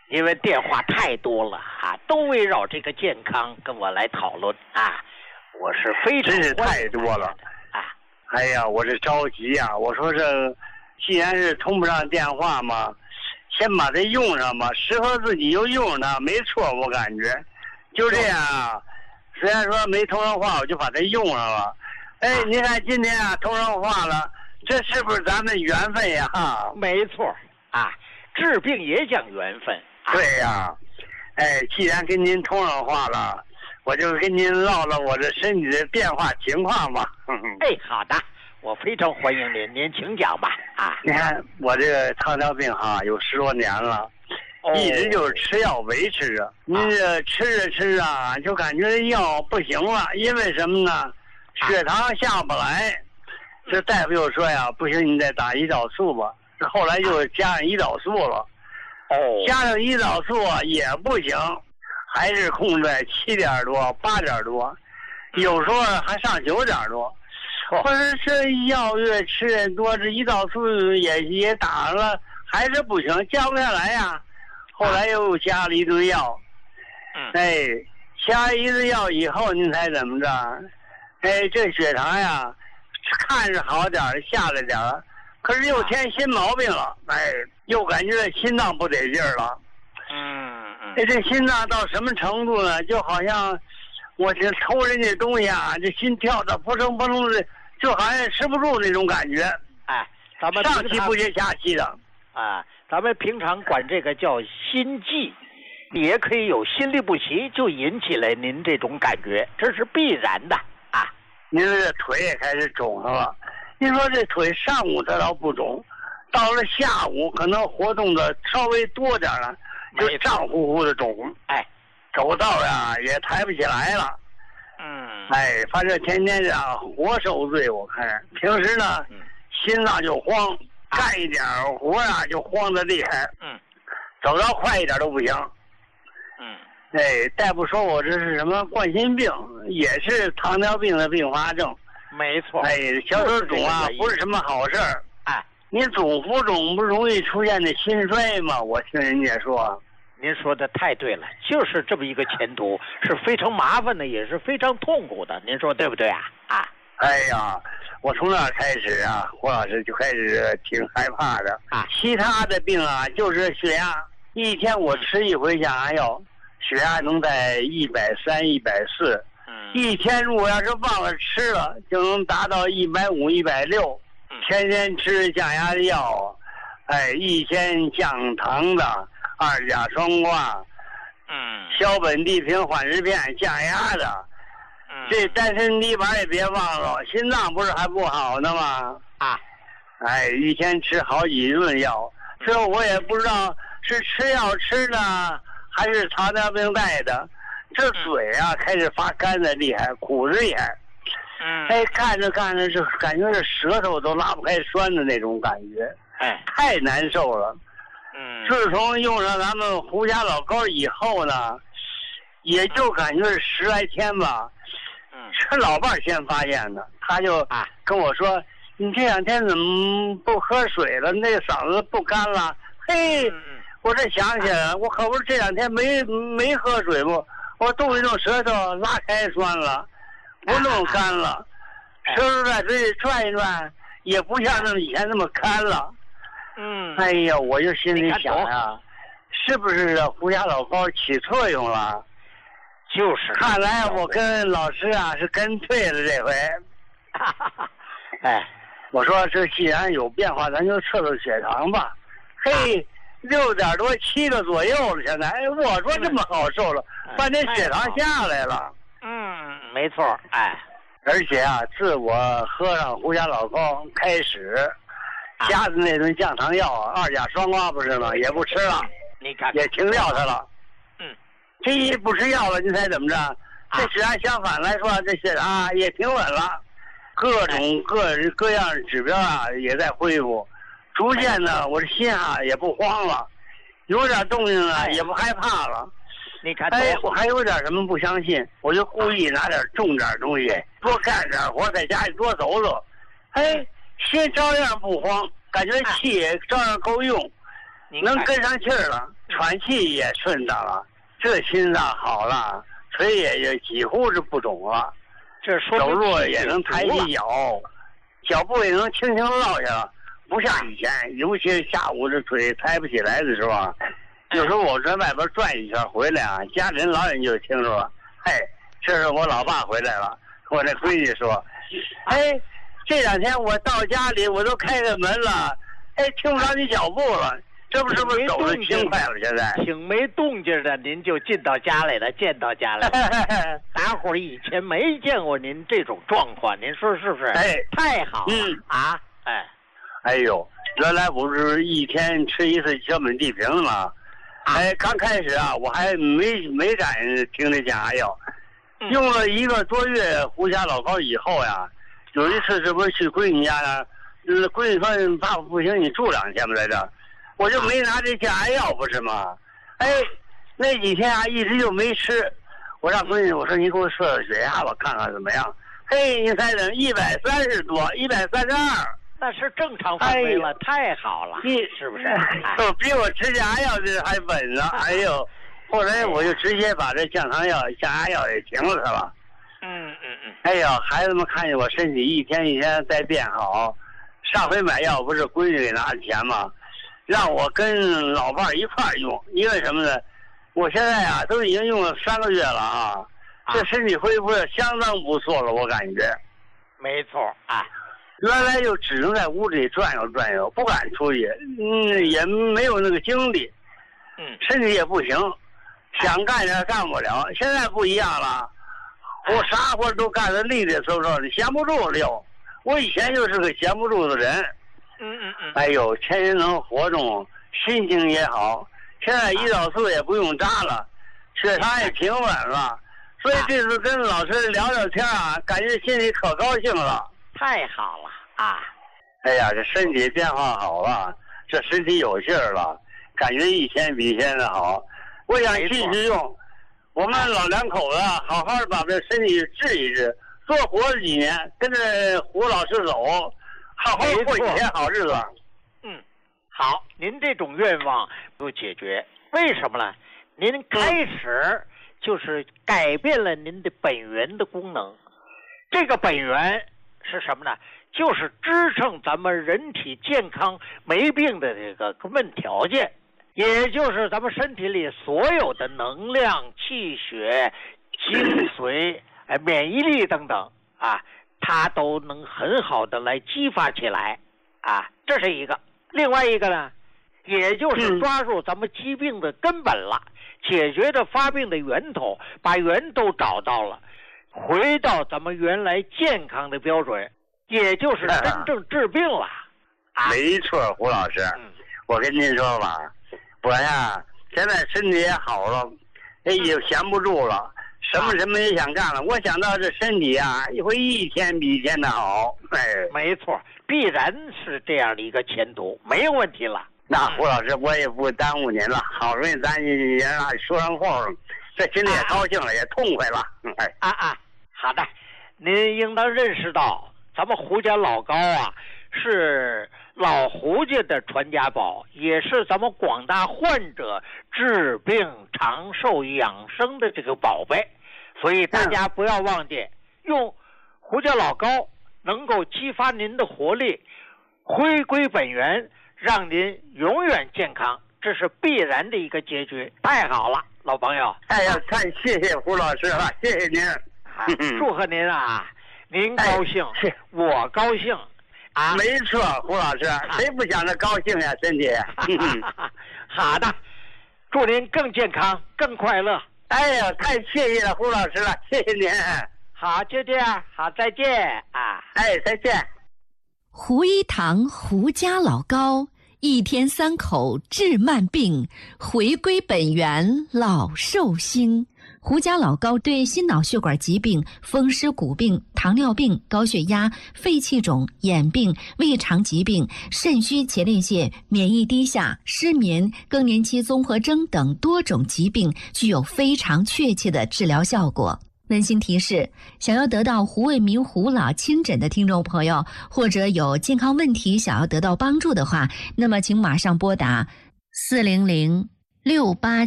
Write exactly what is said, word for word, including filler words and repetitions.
因为电话太多了啊，都围绕这个健康跟我来讨论啊，我是非常真是太多了啊！ 哎呀，我这着急呀、啊！我说这既然是通不上电话嘛，先把它用上吧，适合自己就用它，没错，我感觉就这样啊。虽然说没通上话，我就把它用上了。哎，啊、您看今天啊通上话了，这是不是咱们的缘分呀？ 没错啊，治病也讲缘分。啊、 对呀，哎，既然跟您通上话了，我就跟您唠唠我这身体的变化情况吧。 哎，好的，我非常欢迎您，您请讲吧。啊， 你看我这个糖尿病哈，有十多年了。哦、一直就是吃药维持着，您这吃着吃着啊，就感觉药不行了，因为什么呢？血糖下不来，这大夫又说呀，不行，你再打胰岛素吧。这后来又加上胰岛素了，哦，加上胰岛素也不行，还是控制在七点多、八点多，有时候还上九点多。或者这药越吃越多，这胰岛素也也打了，还是不行，降不下来呀。后来又加了一堆药，嗯，哎，加一堆药以后，您猜怎么着？哎，这血糖呀，看着好点儿，下来点儿，可是又添新毛病了，哎，又感觉心脏不得劲儿了，嗯嗯，哎，这心脏到什么程度呢？就好像我这抽人家东西啊，这心跳的扑通扑通的，就好像吃不住那种感觉， 哎，咱们上气不接下气的， 啊。咱们平常管这个叫心悸，也可以有心律不齐，就引起了您这种感觉，这是必然的啊。 您这腿也开始肿了，您说这腿上午它倒不肿，到了下午可能活动的稍微多点了，就胀乎乎的肿，哎，走道呀也抬不起来了，嗯，哎，反正天天这样活受罪，我看平时呢，嗯、心脏就慌。干一点活啊，就慌得厉害。嗯，走得快一点都不行。嗯，哎，大夫说我这是什么冠心病，也是糖尿病的并发症。 没错。 哎，小手肿啊，不是什么好事儿。哎，你总浮肿不容易出现的心衰吗？我听人家说。 您说的太对了，就是这么一个前途，是非常麻烦的，也是非常痛苦的。您说对不对啊？啊。 哎呀，我从那开始啊，胡老师就开始挺害怕的啊。其他的病啊，就是血压，一天我吃一回降压药，血压能在一百三、一百四。嗯，一天如果要是忘了吃了，就能达到一百五、一百六。天天吃降压的药，哎，一天降糖的二甲双胍，嗯，硝苯地平缓释片降压的。这丹参泥丸也别忘了，心脏不是还不好呢吗？啊，哎，一天吃好几顿药，这我也不知道是吃药吃的还是糖尿病带的。这嘴啊开始发干的厉害，苦的厉害。嗯，哎，干着干着就感觉这舌头都拉不开栓的那种感觉，哎，太难受了。嗯，自从用上咱们胡家老膏以后呢，也就感觉是十来天吧。是老伴儿先发现的，他就啊跟我说：“啊、你这两天怎么不喝水了？那个嗓子不干了？”嘿，嗯、我这想起来了，我可不是这两天没没喝水不？我动一动舌头，拉开栓了，不弄干了，啊、舌头在嘴里转一转，也不像那么以前那么干了。嗯，哎呀，我就心里想呀、啊，是不是胡家老膏起作用了？ 就是， 看来我跟老师啊是跟对了这回。哎，我说这既然有变化，咱就测测血糖吧。嘿，六点多七个左右了，现在。哎，我说这么好受了，半天血糖下来了。 嗯，没错。哎， 而且啊，自我喝上胡家老膏开始，加的那顿降糖药二甲双胍不是吗？也不吃了， 你看也停掉它了。这一不吃药了，您猜怎么着？这血压相反来说，这血糖也挺稳了，各种各各样指标啊也在恢复，逐渐呢，我这心啊也不慌了，有点动静啊也不害怕了。 你看， 哎，我还有点什么不相信，我就故意拿点重点东西，多干点活，在家里多走走。哎，心照样不慌，感觉气也照样够用。 能跟上气儿了，喘气也顺当了，这心脏好了，腿也也几乎是不肿了， 这说走路也能抬起脚，脚步也能轻轻落下了，不像以前，尤其是下午这腿抬不起来的时候，有时候我在外边转一圈回来啊，家里人老远就听说了，嘿，这是我老爸回来了。我那闺女说，哎，这两天我到家里我都开开门了，哎，听不着你脚步了，这不是不是走得轻快了？现在挺没动静的，您就进到家来了，见到家来了。大伙儿以前没见过您这种状况，您说是不是？ 哎， 太好了、 嗯、 啊！哎， 哎呦，原来不是一天吃一次小本地平吗？哎，刚开始啊，我还没没敢听这降压药，用了一个多月胡甲老膏以后呀，有一次这不是去闺女家呢，嗯，闺女说爸爸不行，你住两天吧在这，我就没拿这降压药不是吗？哎，那几天啊一直就没吃，我让闺女我说你给我测测血压吧，看看怎么样。嘿，你猜怎一百三十多，一百三十二。 那是正常范围了、哎，太好了，是不是？ 都比我吃降压药这还稳了。哎呦，后来我就直接把这降糖药、降压药也停了它了。 嗯嗯嗯。 哎呀，孩子们看见我身体一天一天在变好。上回买药不是闺女给拿的钱吗？让我跟老伴一块用，因为什么呢？我现在啊都已经用了三个月了啊，啊这身体恢复的相当不错了，我感觉。 没错啊。 原来就只能在屋里转悠转悠，不敢出去，嗯，也没有那个精力， 嗯， 身体也不行，想干点干不了。现在不一样了，我啥活都干得利利索索的，闲不住了。我以前就是个闲不住的人， 嗯嗯嗯。 哎呦，天天能活动，心情也好。现在胰岛素也不用扎了，血糖也平稳了，所以这次跟老师聊聊天啊，感觉心里可高兴了。 太好了啊！ 哎呀，这身体变化好了，这身体有劲儿了，感觉一天比一天的好。我想继续用，我们老两口子好好的把这身体治一治，多活了几年，跟着胡老师走，好好过几天好日子。 嗯，好，您这种愿望不解决，为什么呢？您开始就是改变了您的本源的功能，这个本源是什么呢？就是支撑咱们人体健康没病的这个根本条件，也就是咱们身体里所有的能量、气血、精髓、哎免疫力等等啊，它都能很好的来激发起来啊，这是一个。另外一个呢，也就是抓住咱们疾病的根本了，解决这发病的源头，把源头找到了，回到咱们原来健康的标准，也就是真正治病了。啊、 没错，胡老师、嗯，我跟您说吧，我呀现在身体也好了，哎也闲不住了，什么什么也想干了。我想到这身体啊，会一天比一天的好。哎， 没错，必然是这样的一个前途，没有问题了。 那胡老师，我也不耽误您了，好容易咱也说上话，这心里也高兴了，啊、也痛快了。哎， 啊啊，好的，您应当认识到，咱们胡家老高啊，是老胡家的传家宝，也是咱们广大患者治病长寿养生的这个宝贝，所以大家不要忘记，用胡家老高能够激发您的活力，回归本源，让您永远健康，这是必然的一个结局。太好了，老朋友！ 哎呀，太谢谢胡老师了，谢谢您， 啊、祝贺您啊！您高兴，哎、我高兴啊！ 没错，胡老师，谁不想着高兴呀？身体。 好的，祝您更健康、更快乐。 哎呀，太谢谢了，胡老师了，谢谢您。 好，就这样，好，再见啊！ 哎，再见。 胡一堂胡家老高，一天三口治慢病，回归本源老寿星。胡家老高对心脑血管疾病、风湿骨病、糖尿病、高血压、肺气肿、眼病、胃肠疾病、肾虚前列腺、免疫低下、失眠、更年期综合征等多种疾病具有非常确切的治疗效果。温馨提示，想要得到胡卫民胡老亲诊的听众朋友，或者有健康问题想要得到帮助的话，那么请马上拨打四零零六八